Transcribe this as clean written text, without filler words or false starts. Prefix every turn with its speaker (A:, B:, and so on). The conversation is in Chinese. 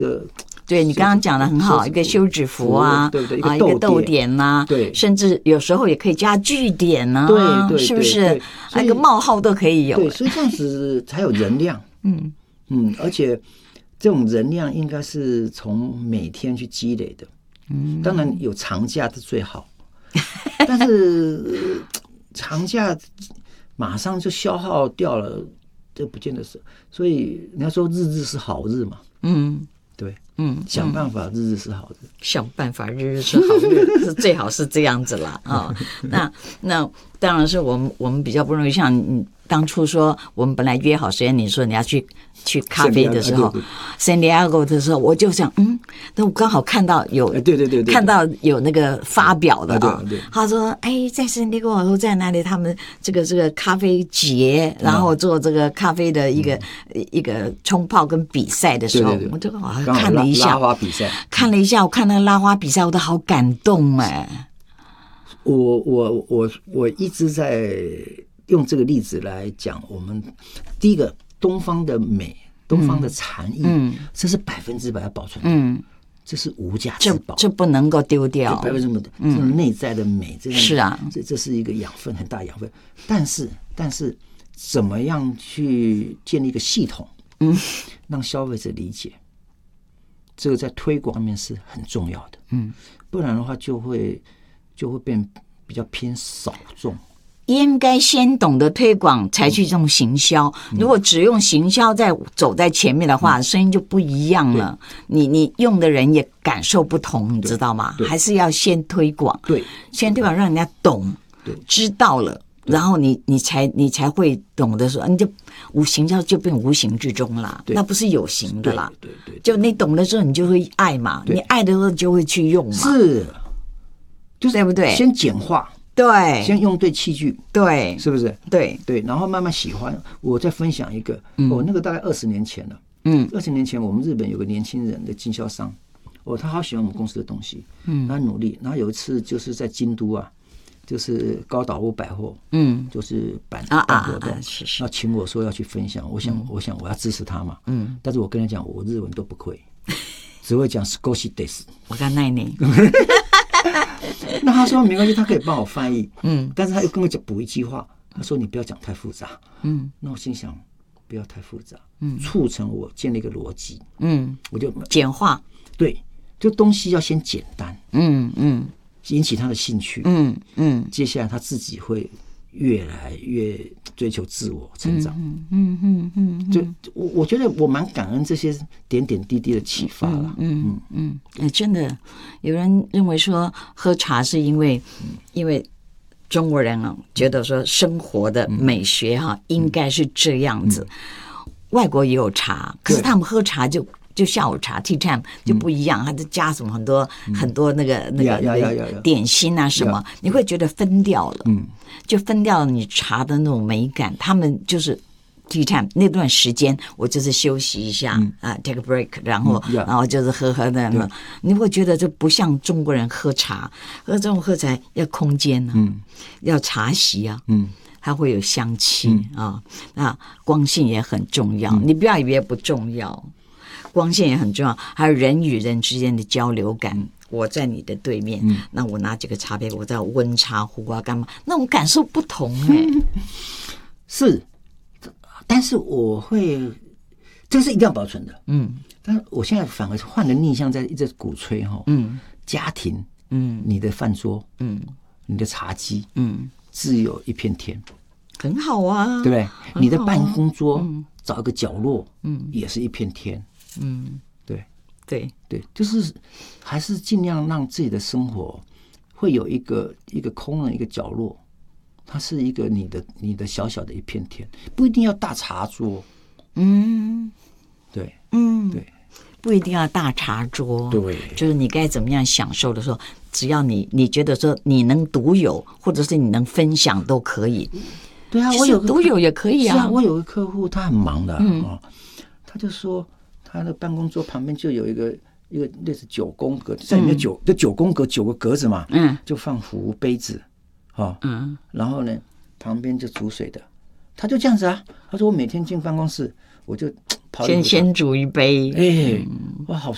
A: 对你刚刚讲的很好，一个休止符啊，
B: 对对，
A: 一个逗点呐，
B: 对，
A: 甚至有时候也可以加句点呐，
B: 对对，
A: 是不是？一个冒号都可以有，
B: 对，所以这样子才有能量。而且这种能量应该是从每天去积累的。当然有长假是最好，但是长假马上就消耗掉了，这不见得是。所以你要说日日是好日嘛，对，想办法日日是好日，
A: 想办法日日是好日，是最好是这样子啦啊。那当然是我们比较不容易，像你当初说我们本来约好时间，你说你要去咖啡的时候 ，San Diego 的时候，我就想那我刚好看到有
B: 对，
A: 看到有那个发表的啊，
B: 对，
A: 他说在 San Diego 说在哪里他们这个咖啡节，然后做这个咖啡的一个冲泡跟比赛的时候，我就好像看了一下
B: 拉花比赛，
A: 我看那个拉花比赛，我都好感动
B: 我一直在用这个例子来讲，我们第一个东方的美，东方的禅意，这是100%要保存的，这是无价之宝，
A: 这不能够丢掉
B: ，100%这种内在的美，
A: 是啊，
B: 这是一个养分，很大养分。但是怎么样去建立一个系统，让消费者理解，这个在推广方面是很重要的，不然的话就会变比较偏少众。
A: 应该先懂得推广，才去这种行销。如果只用行销走在前面的话，声音就不一样了。你用的人也感受不同，你知道吗？还是要先推广，
B: 对，
A: 先推广让人家懂，知道了，然后你才会懂得说，你就行销就变无形之中啦，那不是有形的啦。
B: 对，
A: 就你懂了之后，你就会爱嘛，你爱的时候就会去用嘛，
B: 是，就是
A: 对不对？
B: 先简化。
A: 对，
B: 先用对器具，
A: 对，
B: 是不是？
A: 对，
B: 然后慢慢喜欢。我再分享一个，那个大概20年前了。20年前我们日本有个年轻人的经销商，他好喜欢我们公司的东西，他努力。然后有一次就是在京都啊，就是高岛屋百货，就是办活动，那请我说要去分享。我想我要支持他嘛，但是我跟他讲，我日文都不会，只会讲少しです。
A: 我刚奈你。
B: 那他说没关系，他可以帮我翻译。但是他又跟我讲补一句话，他说你不要讲太复杂。那我心想不要太复杂，促成我建立一个逻辑。我就
A: 简化。
B: 对，就东西要先简单。引起他的兴趣。接下来他自己会越来越追求自我成长。就我觉得我蛮感恩这些点点滴滴的启发了。
A: 真的，有人认为说喝茶是因为中国人觉得说生活的美学应该是这样子。外国也有茶，可是他们喝茶就下午茶 tea time 就不一样，他就加什么很多那个点心啊什么，你会觉得分掉了，就分掉了你茶的那种美感。他们就是 tea time 那段时间，我就是休息一下take a break， 然后就是喝的，你会觉得这不像中国人喝茶，喝茶要空间要茶席啊。它会有香气那光线也很重要，你不要以为不重要，光线也很重要，还有人与人之间的交流感。我在你的对面，那我拿这个茶杯，我在温茶壶啊，干嘛？那种感受不同
B: 是，但是我会，这个是一定要保存的。但是我现在反而换了逆向，在一直鼓吹家庭，你的饭桌，你的茶几，自有一片天，
A: 很好啊，
B: 对不对？你的办公桌找一个角落，也是一片天，对，就是还是尽量让自己的生活会有一个空的一个角落，它是一个你的小小的一片天，不一定要大茶桌，对，
A: 不一定要大茶桌，
B: 对，
A: 就是你该怎么样享受的时候，只要你觉得说你能独有，或者是你能分享都可以。
B: 对啊，我有
A: 独有也可以啊。
B: 是啊，我有个客户，他很忙的他就说他的办公桌旁边就有一个类似9宫格，在里面9宫格9个格子嘛，就放壶杯子然后呢旁边就煮水的，他就这样子啊。他说我每天进办公室我就先
A: 煮一杯，
B: 哇，